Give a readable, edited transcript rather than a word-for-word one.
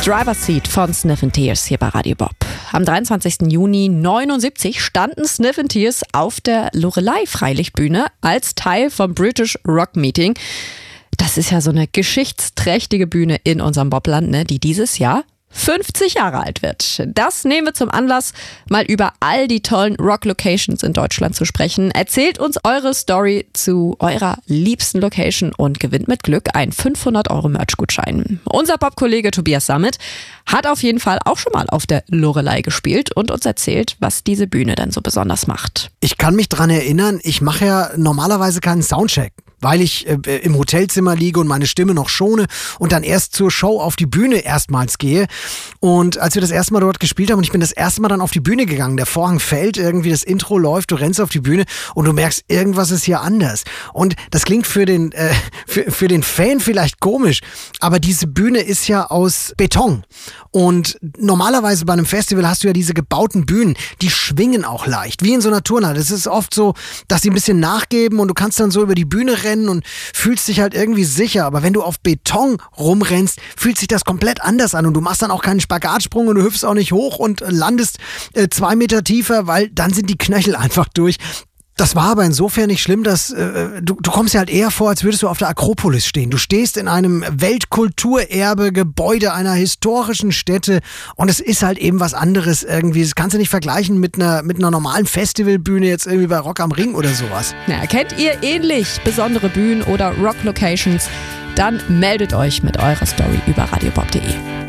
Driver's Seat von Sniff & Tears hier bei Radio Bob. Am 23. Juni 1979 standen Sniff & Tears auf der Loreley-Freilichtbühne als Teil vom British Rock Meeting. Das ist ja so eine geschichtsträchtige Bühne in unserem Bobland, ne, die dieses Jahr 50 Jahre alt wird. Das nehmen wir zum Anlass, mal über all die tollen Rock-Locations in Deutschland zu sprechen. Erzählt uns eure Story zu eurer liebsten Location und gewinnt mit Glück einen 500-Euro-Merch-Gutschein. Unser Bob-Kollege Tobias Sammet hat auf jeden Fall auch schon mal auf der Loreley gespielt und uns erzählt, was diese Bühne denn so besonders macht. Ich kann mich dran erinnern, ich mache ja normalerweise keinen Soundcheck, weil ich im Hotelzimmer liege und meine Stimme noch schone und dann erst zur Show auf die Bühne erstmals gehe. Und als wir das erste Mal dort gespielt haben und ich bin das erste Mal dann auf die Bühne gegangen, der Vorhang fällt, irgendwie das Intro läuft, du rennst auf die Bühne und du merkst, irgendwas ist hier anders. Und das klingt für den Fan vielleicht komisch, aber diese Bühne ist ja aus Beton. Und normalerweise bei einem Festival hast du ja diese gebauten Bühnen, die schwingen auch leicht, wie in so einer Turnhalle. Es ist oft so, dass sie ein bisschen nachgeben und du kannst dann so über die Bühne rennen und fühlst dich halt irgendwie sicher. Aber wenn du auf Beton rumrennst, fühlt sich das komplett anders an und du machst dann auch keinen Spagatsprung und du hüpfst auch nicht hoch und landest 2 Meter tiefer, weil dann sind die Knöchel einfach durch. Das war aber insofern nicht schlimm, dass du kommst ja halt eher vor, als würdest du auf der Akropolis stehen. Du stehst in einem Weltkulturerbe-Gebäude einer historischen Stätte und es ist halt eben was anderes irgendwie. Das kannst du nicht vergleichen mit einer normalen Festivalbühne jetzt irgendwie bei Rock am Ring oder sowas. Na, kennt ihr ähnlich besondere Bühnen oder Rock-Locations? Dann meldet euch mit eurer Story über radiobob.de.